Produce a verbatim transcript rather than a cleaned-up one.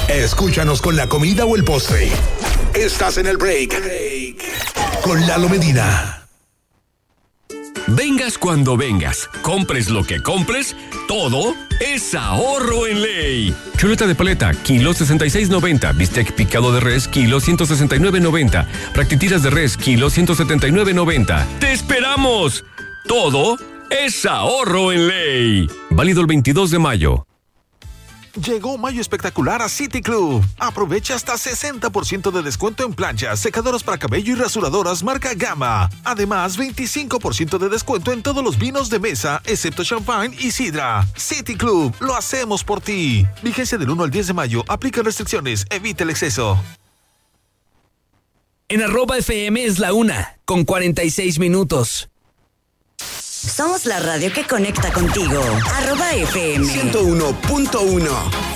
Escúchanos con la comida o el postre. Estás en el break. Con Lalo Medina. Vengas cuando vengas, compres lo que compres, todo es ahorro en ley. Chuleta de paleta, kilo sesenta y seis noventa. Bistec picado de res, kilo ciento sesenta y nueve noventa. Practitiras de res, kilo ciento setenta y nueve noventa. ¡Te esperamos! Todo es ahorro en ley. Válido el veintidós de mayo. Llegó Mayo Espectacular a City Club. Aprovecha hasta sesenta por ciento de descuento en planchas, secadoras para cabello y rasuradoras marca Gama. Además, veinticinco por ciento de descuento en todos los vinos de mesa, excepto champagne y sidra. City Club, lo hacemos por ti. Vigencia del uno al diez de mayo. Aplica restricciones. Evita el exceso. En arroba F M es la una, con cuarenta y seis minutos. Somos la radio que conecta contigo. Arroba F M ciento uno punto uno.